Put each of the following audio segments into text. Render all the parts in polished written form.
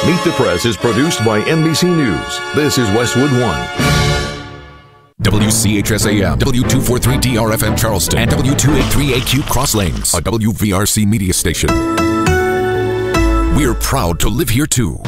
Meet the Press is produced by NBC News. This is Westwood One. WCHSAM, W243DRFM Charleston, and W283AQ Cross Lanes, a WVRC media station. We're proud to live here too.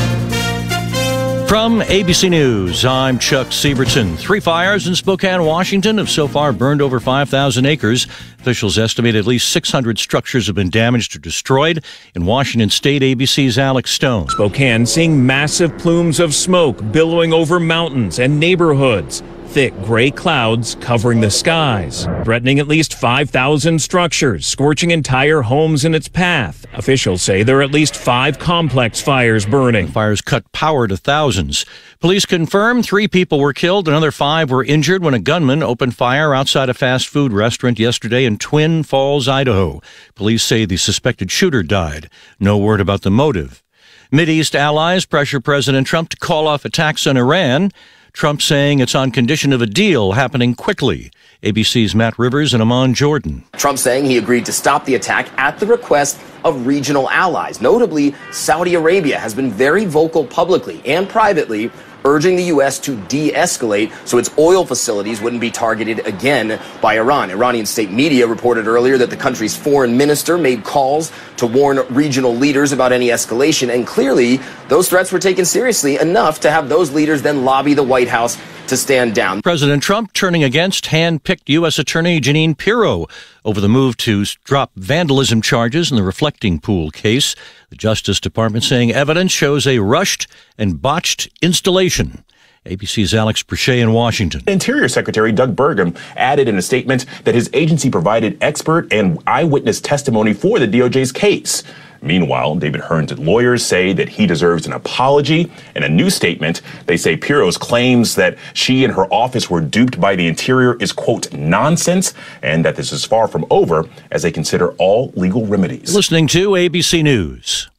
From ABC News, I'm Chuck Siebertson. 3 fires in Spokane, Washington have so far burned over 5,000 acres. Officials estimate at least 600 structures have been damaged or destroyed. In Washington State, ABC's Alex Stone. Spokane seeing massive plumes of smoke billowing over mountains and neighborhoods. Thick gray clouds covering the skies, threatening at least 5,000 structures, scorching entire homes in its path. Officials say there are at least 5 complex fires burning. The fires cut power to thousands. Police confirm 3 people were killed, another 5 were injured when a gunman opened fire outside a fast food restaurant yesterday in Twin Falls, Idaho. Police say the suspected shooter died. No word about the motive. Mideast allies pressure President Trump to call off attacks on Iran. Trump saying it's on condition of a deal happening quickly. ABC's Matt Rivers and Amon Jordan. Trump saying he agreed to stop the attack at the request of regional allies. Notably, Saudi Arabia has been very vocal publicly and privately, urging the U.S. to de-escalate so its oil facilities wouldn't be targeted again by Iran. Iranian state media reported earlier that the country's foreign minister made calls to warn regional leaders about any escalation, and clearly those threats were taken seriously enough to have those leaders then lobby the White House to stand down. President Trump turning against hand-picked U.S. Attorney Jeanine Pirro over the move to drop vandalism charges in the reflecting pool case. The Justice Department saying evidence shows a rushed and botched installation. ABC's Alex Brachet in Washington. Interior Secretary Doug Burgum added in a statement that his agency provided expert and eyewitness testimony for the DOJ's case. Meanwhile, David Hearn's lawyers say that he deserves an apology. In a new statement, they say Pirro's claims that she and her office were duped by the Interior is, quote, nonsense, and that this is far from over as they consider all legal remedies. Listening to ABC News.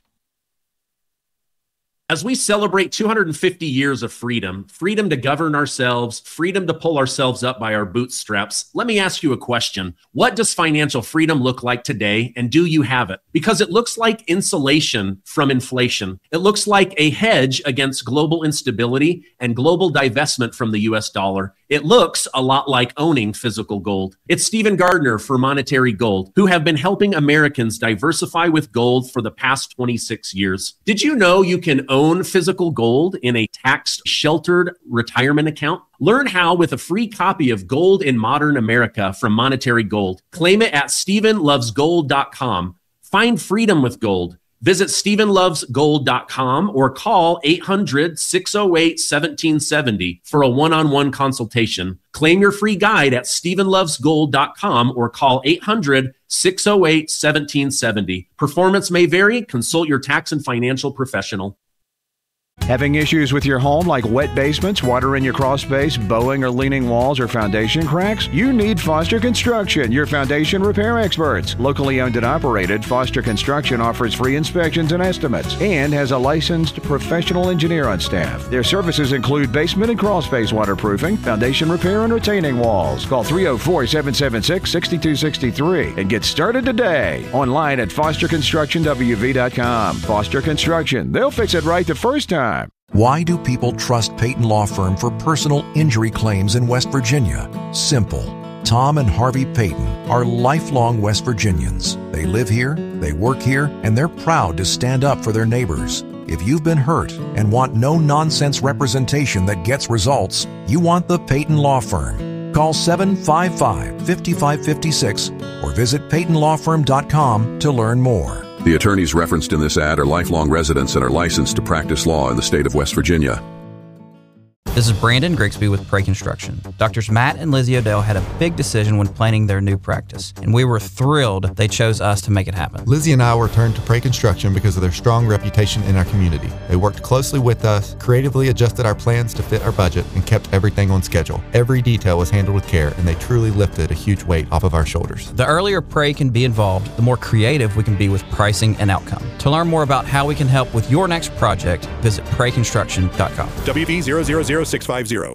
As we celebrate 250 years of freedom, freedom to govern ourselves, freedom to pull ourselves up by our bootstraps, let me ask you a question. What does financial freedom look like today, and do you have it? Because it looks like insulation from inflation. It looks like a hedge against global instability and global divestment from the US dollar. It looks a lot like owning physical gold. It's Stephen Gardner for Monetary Gold, who have been helping Americans diversify with gold for the past 26 years. Did you know you can own physical gold in a tax-sheltered retirement account? Learn how with a free copy of Gold in Modern America from Monetary Gold. Claim it at StephenLovesGold.com. Find freedom with gold. Visit StephenLovesGold.com or call 800-608-1770 for a one-on-one consultation. Claim your free guide at StephenLovesGold.com or call 800-608-1770. Performance may vary. Consult your tax and financial professional. Having issues with your home like wet basements, water in your crawl space, bowing or leaning walls, or foundation cracks? You need Foster Construction, your foundation repair experts. Locally owned and operated, Foster Construction offers free inspections and estimates and has a licensed professional engineer on staff. Their services include basement and crawl space waterproofing, foundation repair, and retaining walls. Call 304-776-6263 and get started today. Online at FosterConstructionWV.com. Foster Construction. They'll fix it right the first time. Why do people trust Peyton Law Firm for personal injury claims in West Virginia? Simple. Tom and Harvey Peyton are lifelong West Virginians. They live here, they work here, and they're proud to stand up for their neighbors. If you've been hurt and want no-nonsense representation that gets results, you want the Peyton Law Firm. Call 755-5556 or visit PeytonLawFirm.com to learn more. The attorneys referenced in this ad are lifelong residents and are licensed to practice law in the state of West Virginia. This is Brandon Grigsby with Prey Construction. Doctors Matt and Lizzie O'Dell had a big decision when planning their new practice, and we were thrilled they chose us to make it happen. Lizzie and I were turned to Prey Construction because of their strong reputation in our community. They worked closely with us, creatively adjusted our plans to fit our budget, and kept everything on schedule. Every detail was handled with care, and they truly lifted a huge weight off of our shoulders. The earlier Prey can be involved, the more creative we can be with pricing and outcome. To learn more about how we can help with your next project, visit PreyConstruction.com. WV000650.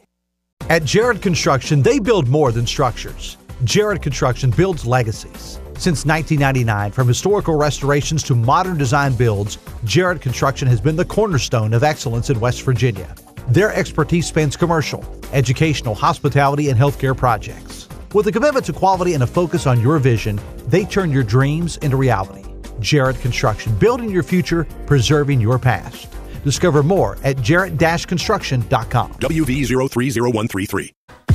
At Jared Construction, they build more than structures. Jared Construction builds legacies. Since 1999, from historical restorations to modern design builds, Jarrett Construction has been the cornerstone of excellence in West Virginia. Their expertise spans commercial, educational, hospitality, and healthcare projects. With a commitment to quality and a focus on your vision, they turn your dreams into reality. Jarrett Construction, building your future, preserving your past. Discover more at jarrett-construction.com. WV030133.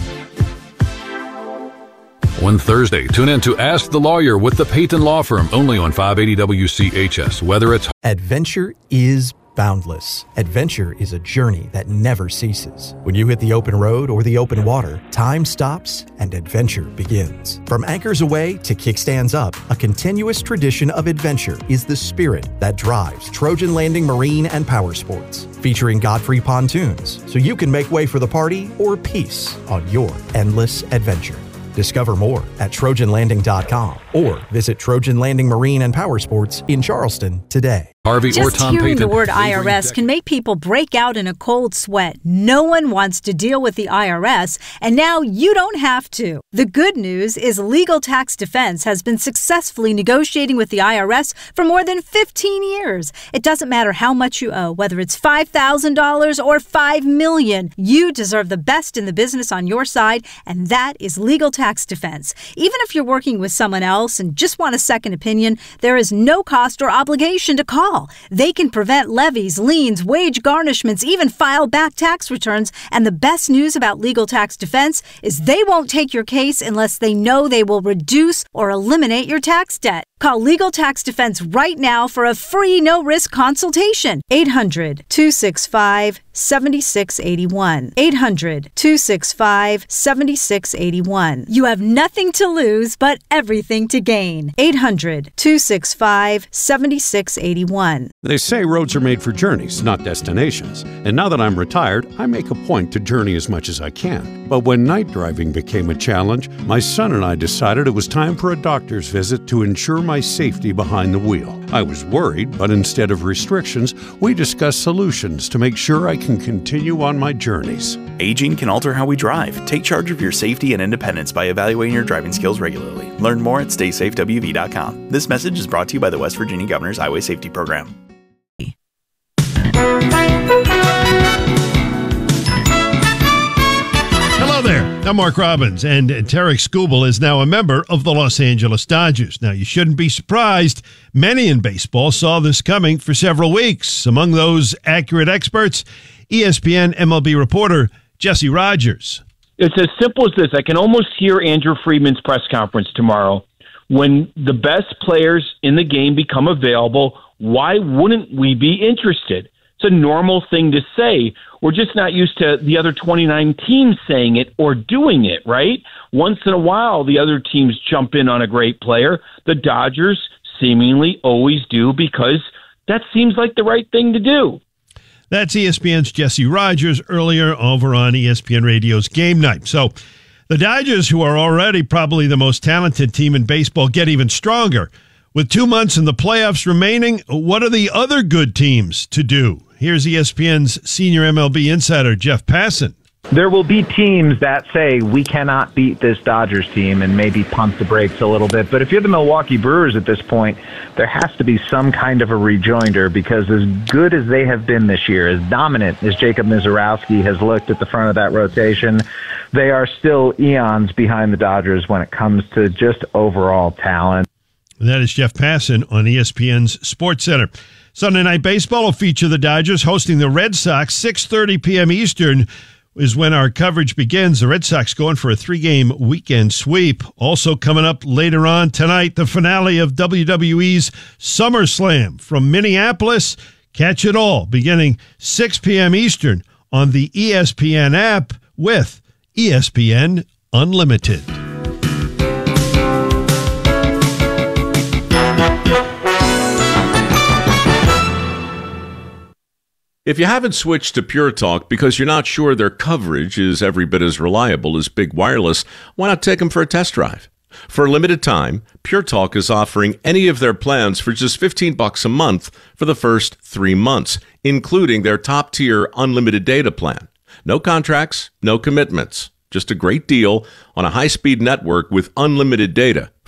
One Thursday, tune in to Ask the Lawyer with the Payton Law Firm, only on 580 WCHS. Whether it's adventure is boundless. Adventure is a journey that never ceases. When you hit the open road or the open water, time stops and adventure begins. From anchors away to kickstands up, a continuous tradition of adventure is the spirit that drives Trojan Landing Marine and Power Sports. Featuring Godfrey pontoons, so you can make way for the party or peace on your endless adventure. Discover more at TrojanLanding.com or visit Trojan Landing Marine and Power Sports in Charleston today. Harvey Just or Tom hearing Payton. the word IRS can make people break out in a cold sweat. No one wants to deal with the IRS, and now you don't have to. The good news is Legal Tax Defense has been successfully negotiating with the IRS for more than 15 years. It doesn't matter how much you owe, whether it's $5,000 or $5 million. You deserve the best in the business on your side, and that is Legal Tax Defense. Even if you're working with someone else and just want a second opinion, there is no cost or obligation to call. They can prevent levies, liens, wage garnishments, even file back tax returns. And the best news about Legal Tax Defense is they won't take your case unless they know they will reduce or eliminate your tax debt. Call Legal Tax Defense right now for a free no-risk consultation. 800-265-7681. 800-265-7681. You have nothing to lose but everything to gain. 800-265-7681. They say roads are made for journeys, not destinations. And now that I'm retired, I make a point to journey as much as I can. But when night driving became a challenge, my son and I decided it was time for a doctor's visit to ensure my safety behind the wheel. I was worried, but instead of restrictions, we discussed solutions to make sure I can continue on my journeys. Aging can alter how we drive. Take charge of your safety and independence by evaluating your driving skills regularly. Learn more at StaySafeWV.com. This message is brought to you by the West Virginia Governor's Highway Safety Program. Hello there, I'm Mark Robbins, and Tarek Skubal is now a member of the Los Angeles Dodgers. Now, you shouldn't be surprised. Many in baseball saw this coming for several weeks. Among those accurate experts, ESPN MLB reporter Jesse Rogers. It's as simple as this. I can almost hear Andrew Friedman's press conference tomorrow. When the best players in the game become available, why wouldn't we be interested? It's a normal thing to say. We're just not used to the other 29 teams saying it or doing it, right? Once in a while, the other teams jump in on a great player. The Dodgers seemingly always do because that seems like the right thing to do. That's ESPN's Jesse Rogers earlier over on ESPN Radio's Game Night. So the Dodgers, who are already probably the most talented team in baseball, get even stronger. With 2 months in the playoffs remaining, what are the other good teams to do? Here's ESPN's senior MLB insider, Jeff Passan. There will be teams that say we cannot beat this Dodgers team and maybe pump the brakes a little bit. But if you're the Milwaukee Brewers at this point, there has to be some kind of a rejoinder because as good as they have been this year, as dominant as Jacob Mizorowski has looked at the front of that rotation, they are still eons behind the Dodgers when it comes to just overall talent. That is Jeff Passan on ESPN's SportsCenter. Sunday Night Baseball will feature the Dodgers hosting the Red Sox. 6:30 p.m. Eastern is when our coverage begins. The Red Sox going for a 3-game weekend sweep. Also coming up later on tonight, the finale of WWE's SummerSlam from Minneapolis. Catch it all beginning 6 p.m. Eastern on the ESPN app with ESPN Unlimited. If you haven't switched to Pure Talk because you're not sure their coverage is every bit as reliable as Big Wireless, why not take them for a test drive? For a limited time, Pure Talk is offering any of their plans for just $15 a month for the first 3 months, including their top-tier unlimited data plan. No contracts, no commitments. Just a great deal on a high-speed network with unlimited data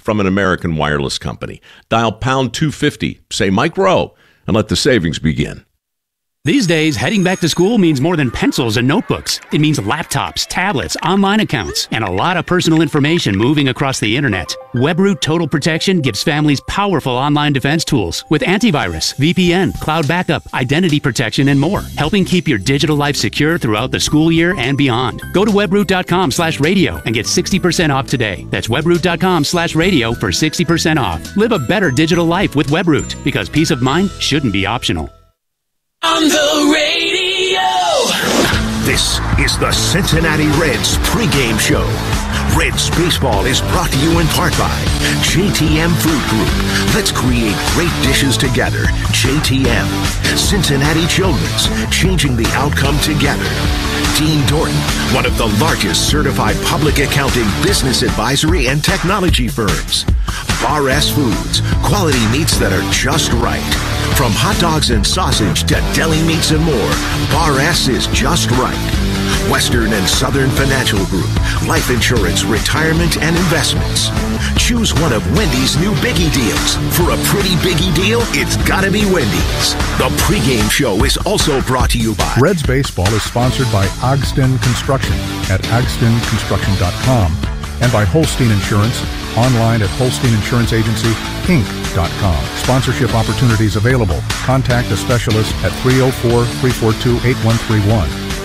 from an American Wireless company. Dial pound 250, say Mike Rowe, and let the savings begin. These days, heading back to school means more than pencils and notebooks. It means laptops, tablets, online accounts, and a lot of personal information moving across the internet. WebRoot Total Protection gives families powerful online defense tools with antivirus, VPN, cloud backup, identity protection, and more, helping keep your digital life secure throughout the school year and beyond. Go to webroot.com/radio and get 60% off today. That's webroot.com/radio for 60% off. Live a better digital life with WebRoot, because peace of mind shouldn't be optional. On the radio. This is the Cincinnati Reds pregame show. Reds baseball is brought to you in part by JTM Food Group. Let's create great dishes together. JTM. Cincinnati Children's, changing the outcome together. Dean Dorton, one of the largest certified public accounting, business advisory, and technology firms. Bar S Foods, quality meats that are just right. From hot dogs and sausage to deli meats and more, Bar S is just right. Western and Southern Financial Group, life insurance, retirement, and investments. Choose one of Wendy's new Biggie deals. For a pretty Biggie deal, it's gotta be Wendy's. The pregame show is also brought to you by Reds Baseball is sponsored by Ogston Construction at ogstonconstruction.com and by Holstein Insurance, online at holsteininsuranceagency.inc.com. Sponsorship opportunities available. Contact a specialist at 304-342-8131.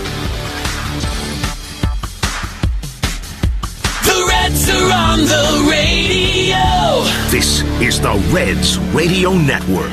The Reds are on the radio. This is the Reds Radio Network.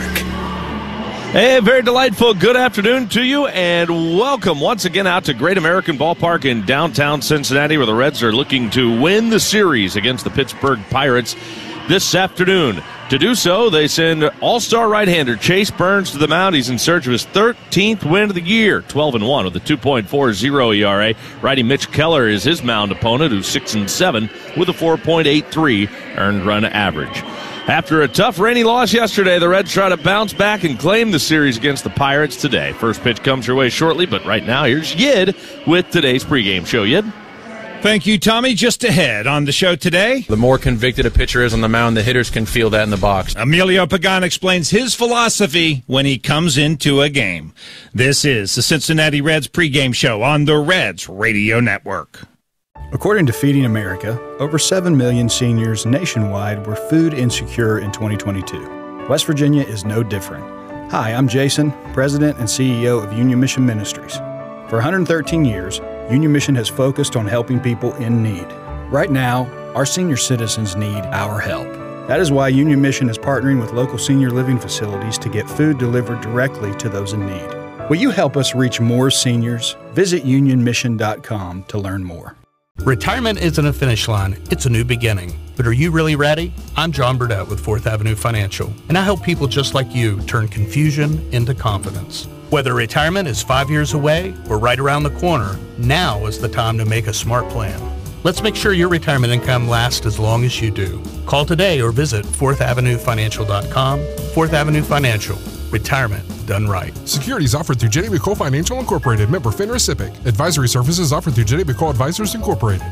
Hey, very delightful good afternoon to you, and welcome once again out to Great American Ballpark in downtown Cincinnati, where the Reds are looking to win the series against the Pittsburgh Pirates this afternoon. To do so, they send all-star right-hander Chase Burns to the mound. He's in search of his 13th win of the year, 12-1 with a 2.40 ERA. Righty Mitch Keller is his mound opponent, who's 6-7 with a 4.83 earned run average. After a tough rainy loss yesterday, the Reds try to bounce back and claim the series against the Pirates today. First pitch comes your way shortly, but right now, here's Yid with today's pregame show. Yid? Thank you, Tommy. Just ahead on the show today, the more convicted a pitcher is on the mound, the hitters can feel that in the box. Emilio Pagan explains his philosophy when he comes into a game. This is the Cincinnati Reds pregame show on the Reds Radio Network. According to Feeding America, over 7 million seniors nationwide were food insecure in 2022. West Virginia is no different. Hi, I'm Jason, President and CEO of Union Mission Ministries. For 113 years, Union Mission has focused on helping people in need. Right now, our senior citizens need our help. That is why Union Mission is partnering with local senior living facilities to get food delivered directly to those in need. Will you help us reach more seniors? Visit unionmission.com to learn more. Retirement isn't a finish line, it's a new beginning. But are you really ready? I'm John Burdett with 4th Avenue Financial, and I help people just like you turn confusion into confidence. Whether retirement is 5 years away or right around the corner, now is the time to make a smart plan. Let's make sure your retirement income lasts as long as you do. Call today or visit 4thavenuefinancial.com. 4th Avenue Financial. Retirement done right. Securities offered through Jenny McCole Financial Incorporated, member FINRA SIPC. Advisory services offered through Jenny McCole Advisors Incorporated.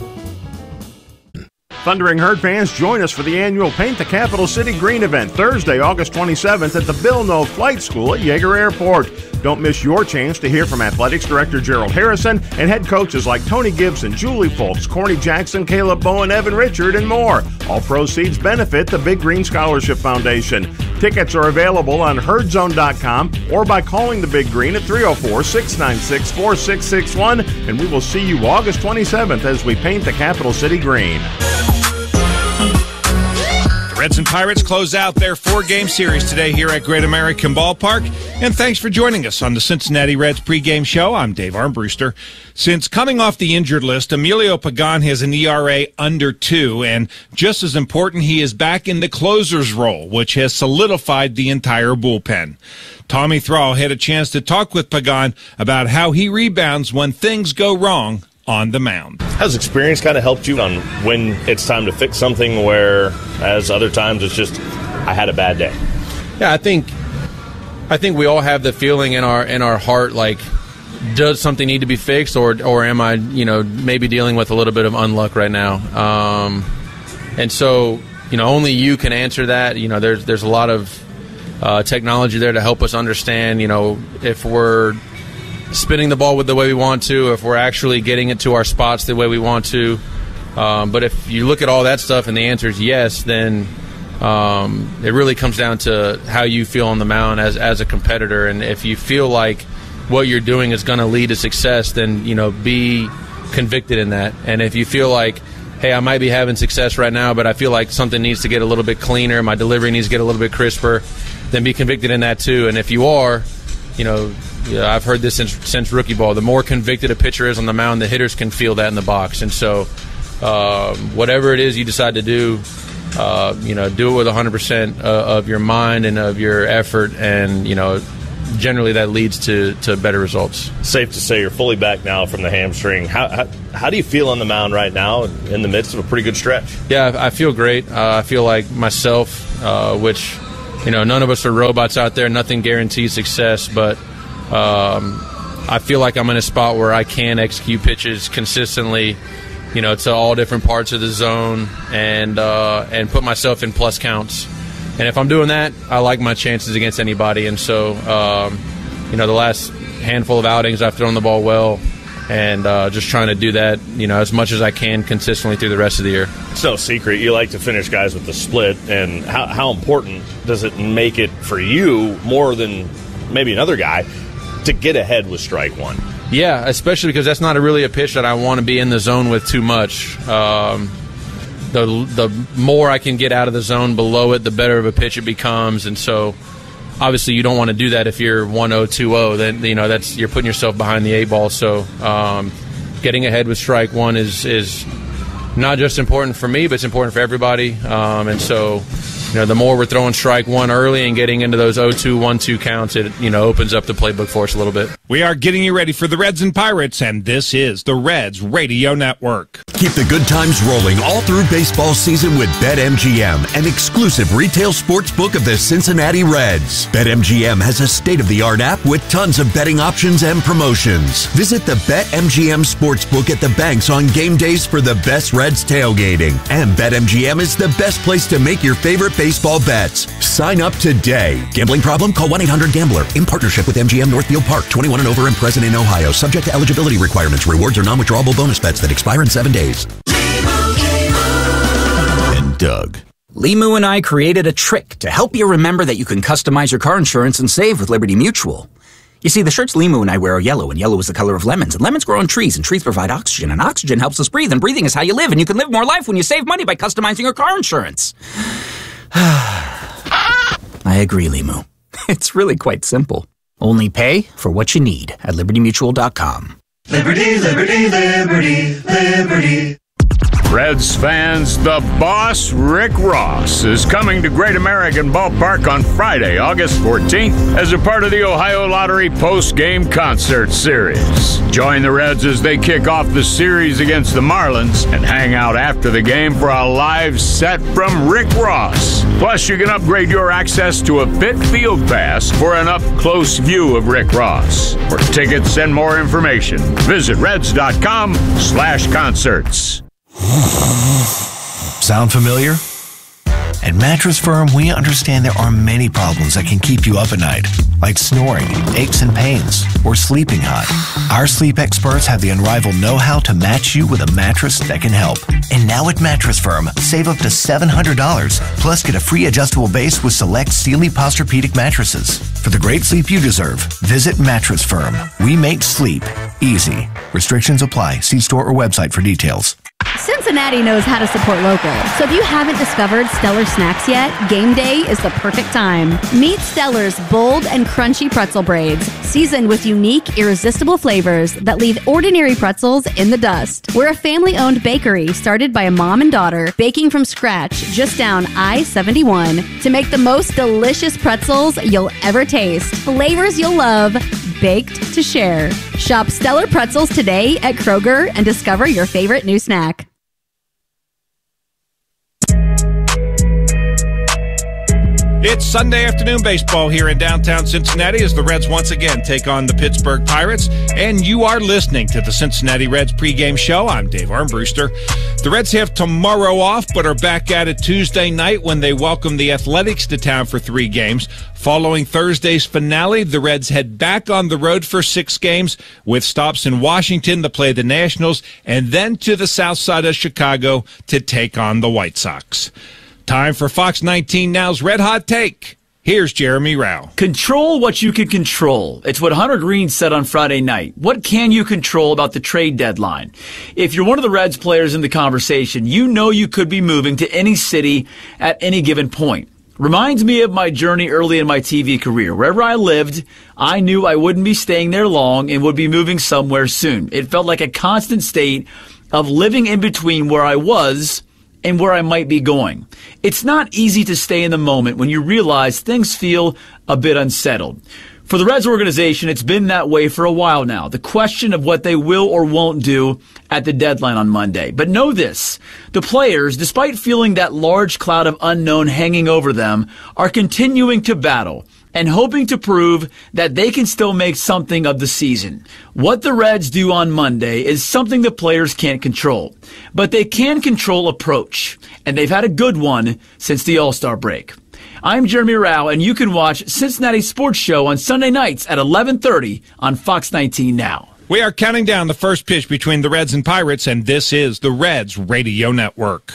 Thundering Herd fans, join us for the annual Paint the Capital City Green event Thursday, August 27th at the Bill Noe Flight School at Yeager Airport. Don't miss your chance to hear from Athletics Director Gerald Harrison and head coaches like Tony Gibson, Julie Folks, Corny Jackson, Caleb Bowen, Evan Richard, and more. All proceeds benefit the Big Green Scholarship Foundation. Tickets are available on herdzone.com or by calling the Big Green at 304-696-4661, and we will see you August 27th as we paint the Capital City green. Reds and Pirates close out their 4-game series today here at Great American Ballpark. And thanks for joining us on the Cincinnati Reds pregame show. I'm Dave Armbruster. Since coming off the injured list, Emilio Pagan has an ERA under 2, and just as important, he is back in the closer's role, which has solidified the entire bullpen. Tommy Thrall had a chance to talk with Pagan about how he rebounds when things go wrong on the mound. Has experience kind of helped you on when it's time to fix something, where as other times it's just, I had a bad day? Yeah, I think we all have the feeling in our heart, like, does something need to be fixed, or am I, maybe dealing with a little bit of unluck right now? And so, only you can answer that. There's a lot of technology there to help us understand, if we're spinning the ball with the way we want to, if we're actually getting it to our spots the way we want to. But if you look at all that stuff and the answer is yes, then it really comes down to how you feel on the mound as a competitor. And if you feel like what you're doing is going to lead to success, then, be convicted in that. And if you feel like, hey, I might be having success right now, but I feel like something needs to get a little bit cleaner, my delivery needs to get a little bit crisper, then be convicted in that too. And if you are, I've heard this since rookie ball, the more convicted a pitcher is on the mound, the hitters can feel that in the box. And so whatever it is you decide to do, do it with 100% of your mind and of your effort, and, generally that leads to better results. Safe to say you're fully back now from the hamstring. How do you feel on the mound right now in the midst of a pretty good stretch? Yeah, I feel great. I feel like myself, which, none of us are robots out there. Nothing guarantees success, but I feel like I'm in a spot where I can execute pitches consistently, to all different parts of the zone, and put myself in plus counts. And if I'm doing that, I like my chances against anybody. And so, the last handful of outings, I've thrown the ball well, and just trying to do that, as much as I can consistently through the rest of the year. It's no secret you like to finish guys with the split. And how important does it make it for you, more than maybe another guy, to get ahead with strike one? Yeah, especially because that's not really a pitch that I want to be in the zone with too much. The more I can get out of the zone below it, the better of a pitch it becomes. And so, obviously, you don't want to do that if you're 1-0, 2-0. Then you're putting yourself behind the 8 ball. So, getting ahead with strike one is not just important for me, but it's important for everybody. And so, the more we're throwing strike one early and getting into those 0-2, 1-2 counts, it opens up the playbook for us a little bit. We are getting you ready for the Reds and Pirates, and this is the Reds Radio Network. Keep the good times rolling all through baseball season with BetMGM, an exclusive retail sports book of the Cincinnati Reds. BetMGM has a state-of-the-art app with tons of betting options and promotions. Visit the BetMGM Sportsbook at the banks on game days for the best Reds tailgating. And BetMGM is the best place to make your favorite baseball bets. Sign up today. Gambling problem? Call 1-800-GAMBLER. In partnership with MGM Northfield Park. 21 and over and present in Ohio. Subject to eligibility requirements. Rewards are non-withdrawable bonus bets that expire in 7 days. And Doug. Limu and I created a trick to help you remember that you can customize your car insurance and save with Liberty Mutual. You see, the shirts Limu and I wear are yellow, and yellow is the color of lemons, and lemons grow on trees, and trees provide oxygen, and oxygen helps us breathe, and breathing is how you live, and you can live more life when you save money by customizing your car insurance. I agree, Limu. It's really quite simple. Only pay for what you need at LibertyMutual.com. Liberty, liberty, liberty, liberty. Reds fans, the boss, Rick Ross, is coming to Great American Ballpark on Friday, August 14th, as a part of the Ohio Lottery post-game concert series. Join the Reds as they kick off the series against the Marlins and hang out after the game for a live set from Rick Ross. Plus, you can upgrade your access to a Pitt Field Pass for an up-close view of Rick Ross. For tickets and more information, visit Reds.com/concerts. Sound familiar? At Mattress Firm, we understand there are many problems that can keep you up at night, like snoring, aches and pains, or sleeping hot. Our sleep experts have the unrivaled know-how to match you with a mattress that can help. And now at Mattress Firm, save up to $700, plus get a free adjustable base with select Sealy Posturepedic mattresses. For the great sleep you deserve, visit Mattress Firm. We make sleep easy. Restrictions apply. See store or website for details. Cincinnati knows how to support local. So if you haven't discovered Stellar Snacks yet, game day is the perfect time. Meet Stellar's bold and crunchy pretzel braids, seasoned with unique, irresistible flavors that leave ordinary pretzels in the dust. We're a family-owned bakery started by a mom and daughter, baking from scratch just down I-71 to make the most delicious pretzels you'll ever taste. Flavors you'll love, baked to share. Shop Stellar Pretzels today at Kroger and discover your favorite new snack. It's Sunday afternoon baseball here in downtown Cincinnati as the Reds once again take on the Pittsburgh Pirates. And you are listening to the Cincinnati Reds pregame show. I'm Dave Armbruster. The Reds have tomorrow off, but are back at it Tuesday night when they welcome the Athletics to town for 3 games. Following Thursday's finale, the Reds head back on the road for 6 games with stops in Washington to play the Nationals and then to the south side of Chicago to take on the White Sox. Time for Fox 19 Now's Red Hot Take. Here's Jeremy Rao. Control what you can control. It's what Hunter Green said on Friday night. What can you control about the trade deadline? If you're one of the Reds players in the conversation, you know you could be moving to any city at any given point. Reminds me of my journey early in my TV career. Wherever I lived, I knew I wouldn't be staying there long and would be moving somewhere soon. It felt like a constant state of living in between where I was and where I might be going. It's not easy to stay in the moment when you realize things feel a bit unsettled. For the Reds organization, it's been that way for a while now. The question of what they will or won't do at the deadline on Monday. But know this, the players, despite feeling that large cloud of unknown hanging over them, are continuing to battle and hoping to prove that they can still make something of the season. What the Reds do on Monday is something the players can't control. But they can control approach, and they've had a good one since the All-Star break. I'm Jeremy Rao, and you can watch Cincinnati Sports Show on Sunday nights at 11:30 on Fox 19 Now. We are counting down the first pitch between the Reds and Pirates, and this is the Reds Radio Network.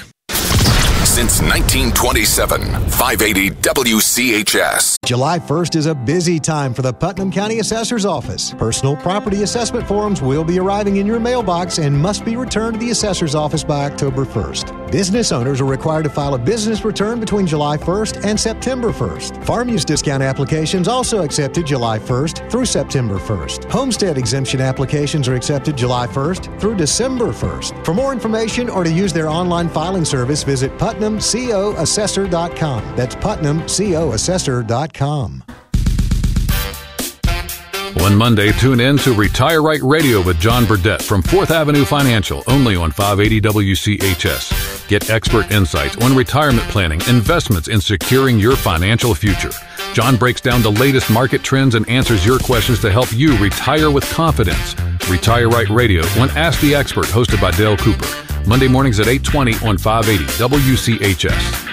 Since 1927, 580 WCHS. July 1st is a busy time for the Putnam County Assessor's Office. Personal property assessment forms will be arriving in your mailbox and must be returned to the Assessor's Office by October 1st. Business owners are required to file a business return between July 1st and September 1st. Farm use discount applications also accepted July 1st through September 1st. Homestead exemption applications are accepted July 1st through December 1st. For more information or to use their online filing service, visit PutnamCOAssessor.com. That's PutnamCOAssessor.com. One Monday, tune in to Retire Right Radio with John Burdett from 4th Avenue Financial, only on 580 WCHS. Get expert insights on retirement planning, investments, and securing your financial future. John breaks down the latest market trends and answers your questions to help you retire with confidence. Retire Right Radio on Ask the Expert, hosted by Dale Cooper. Monday mornings at 8:20 on 580 WCHS.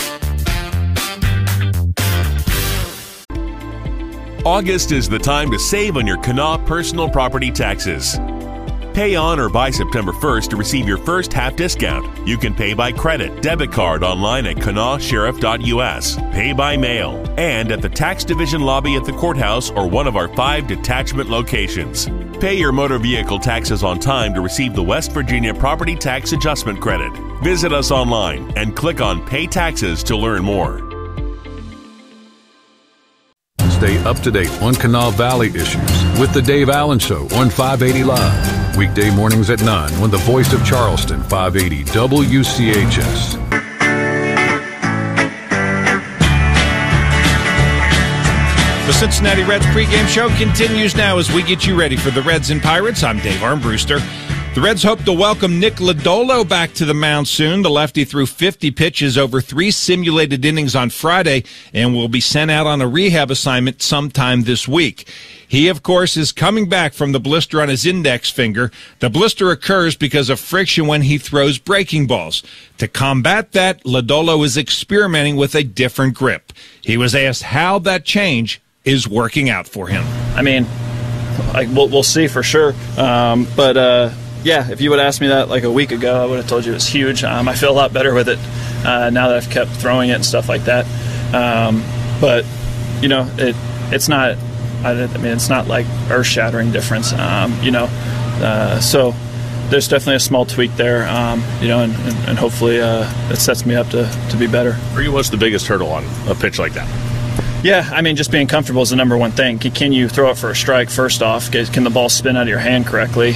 August is the time to save on your Kanawha personal property taxes. Pay on or by September 1st to receive your first half discount. You can pay by credit, debit card online at kanawsheriff.us, pay by mail, and at the tax division lobby at the courthouse or one of our 5 detachment locations. Pay your motor vehicle taxes on time to receive the West Virginia Property Tax Adjustment Credit. Visit us online and click on Pay Taxes to learn more. Stay up to date on Kanawha Valley issues with The Dave Allen Show on 580 Live. Weekday mornings at 9 on the Voice of Charleston, 580 WCHS. The Cincinnati Reds pregame show continues now as we get you ready for the Reds and Pirates. I'm Dave Armbruster. The Reds hope to welcome Nick Lodolo back to the mound soon. The lefty threw 50 pitches over 3 simulated innings on Friday and will be sent out on a rehab assignment sometime this week. He, of course, is coming back from the blister on his index finger. The blister occurs because of friction when he throws breaking balls. To combat that, Lodolo is experimenting with a different grip. He was asked how that change is working out for him. I mean, we'll see for sure. Yeah, if you would have asked me that like a week ago, I would have told you it was huge. I feel a lot better with it now that I've kept throwing it and stuff like that. But you know, it's not. I mean, it's not like earth-shattering difference. So there's definitely a small tweak there. And hopefully it sets me up to be better. For you, what's the biggest hurdle on a pitch like that? Yeah, I mean, just being comfortable is the number one thing. Can you throw it for a strike first off? Can the ball spin out of your hand correctly?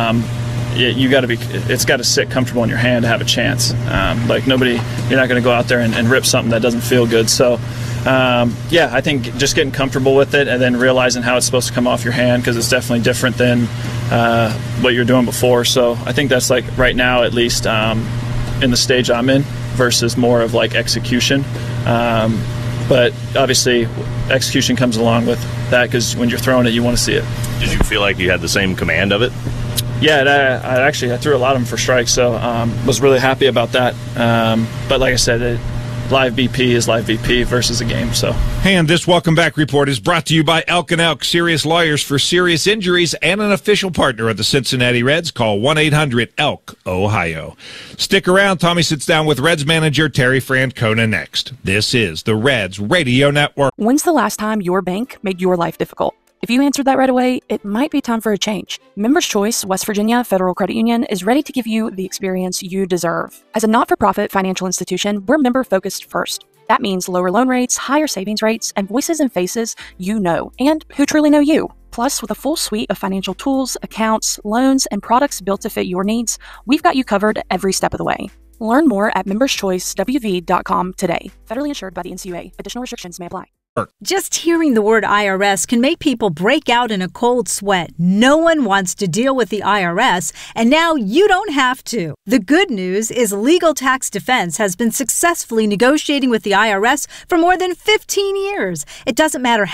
It's got to sit comfortable in your hand to have a chance. You're not going to go out there and rip something that doesn't feel good. So, I think just getting comfortable with it and then realizing how it's supposed to come off your hand, because it's definitely different than what you're doing before. So I think that's like right now, at least in the stage I'm in, versus more of like execution. But obviously, execution comes along with that because when you're throwing it, you want to see it. Did you feel like you had the same command of it? Yeah, I threw a lot of them for strikes, so was really happy about that. But like I said, live BP is live BP versus a game. So, And this Welcome Back report is brought to you by Elk & Elk, serious lawyers for serious injuries and an official partner of the Cincinnati Reds. Call 1-800-ELK, Ohio. Stick around. Tommy sits down with Reds manager Terry Francona next. This is the Reds Radio Network. When's the last time your bank made your life difficult? If you answered that right away, it might be time for a change. Members Choice West Virginia Federal Credit Union is ready to give you the experience you deserve. As a not-for-profit financial institution, we're member-focused first. That means lower loan rates, higher savings rates, and voices and faces you know and who truly know you. Plus, with a full suite of financial tools, accounts, loans, and products built to fit your needs, we've got you covered every step of the way. Learn more at memberschoicewv.com today. Federally insured by the NCUA. Additional restrictions may apply. Just hearing the word IRS can make people break out in a cold sweat. No one wants to deal with the IRS, and now you don't have to. The good news is Legal Tax Defense has been successfully negotiating with the IRS for more than 15 years. It doesn't matter